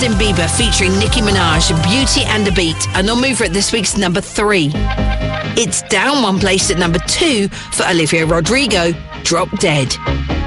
Justin Bieber featuring Nicki Minaj, Beauty and the Beat, a non-mover at this week's number 3. It's down one place at number 2 for Olivia Rodrigo, Drop Dead.